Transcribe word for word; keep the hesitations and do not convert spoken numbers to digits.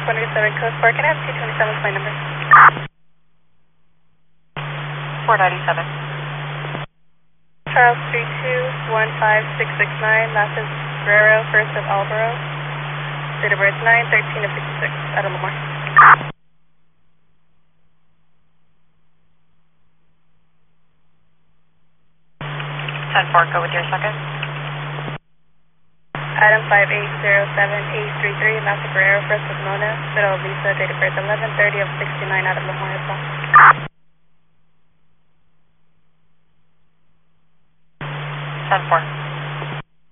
twenty-seven Coast Park, can I have T twenty-seven as my number? four ninety-seven. Charles three two one five six six nine, Mathis Guerrero, first of Alboro. Date of birth nine thirteen of fifty-six, out of Lamar. ten four, go with your second. Adam five eight zero seven eight three three, Mathis Guerrero, first of Mona. Fiddle Lisa, date of birth eleven thirty of sixty-nine, out of Lamar as well. ten four.